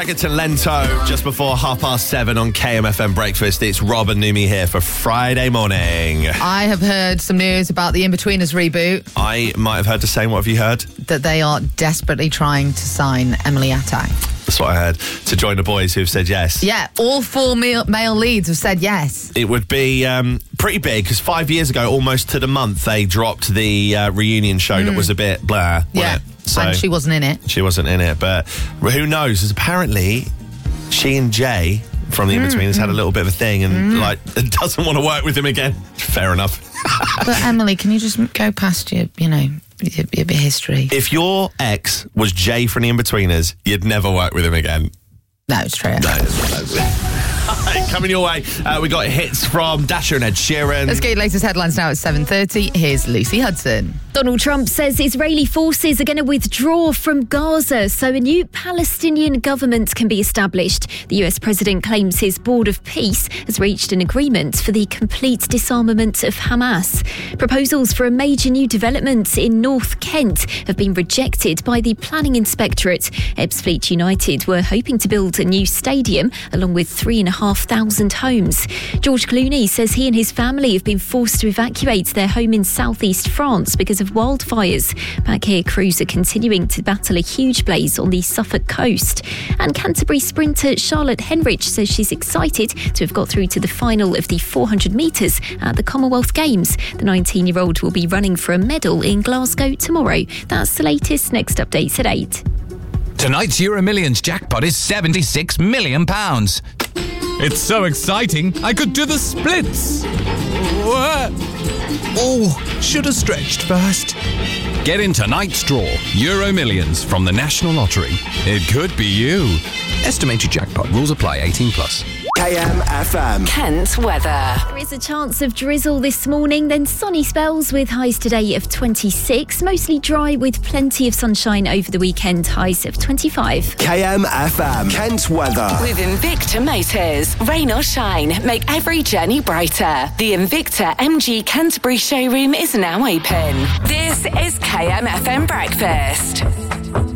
Reggaeton Lento, just before 7:30 on KMFM Breakfast. It's Rob and Numi here for Friday morning. I have heard some news about the In-Betweeners reboot. I might have heard the same. What have you heard? That they are desperately trying to sign Emily Attai. That's what I heard. To join the boys who've said yes. Yeah, all 4 male leads have said yes. It would be pretty big, because 5 years ago, almost to the month, they dropped the reunion show that was a bit blah. Yeah, so and she wasn't in it. She wasn't in it, but who knows? Because apparently she and Jay from the In-Betweeners had a little bit of a thing and doesn't want to work with him again. Fair enough. But Emily, can you just go past your history? If your ex was Jay from the In-Betweeners, you'd never work with him again. No, it's true. Coming your way, we got hits from Dasher and Ed Sheeran. Let's get your latest headlines now at 7:30. Here's Lucy Hudson. Donald Trump says Israeli forces are going to withdraw from Gaza so a new Palestinian government can be established. The US president claims his Board of Peace has reached an agreement for the complete disarmament of Hamas. Proposals for a major new development in North Kent have been rejected by the Planning Inspectorate. Ebbsfleet United were hoping to build a new stadium along with 3,500 homes. George Clooney says he and his family have been forced to evacuate their home in southeast France because of wildfires. Back here, crews are continuing to battle a huge blaze on the Suffolk coast. And Canterbury sprinter Charlotte Henrich says she's excited to have got through to the final of the 400 metres at the Commonwealth Games. The 19-year-old will be running for a medal in Glasgow tomorrow. That's the latest. Next update's at 8. Tonight's Euro Millions jackpot is £76 million. It's so exciting, I could do the splits. Oh, should have stretched first. Get in tonight's draw, Euro Millions from the National Lottery. It could be you. Estimated jackpot. Rules apply. 18+. KMFM. Kent weather. There is a chance of drizzle this morning, then sunny spells with highs today of 26. Mostly dry with plenty of sunshine over the weekend, highs of 25. KMFM. Kent weather. With Invicta Motors. Rain or shine, make every journey brighter. The Invicta MG Canterbury showroom is now open. This is KMFM Breakfast.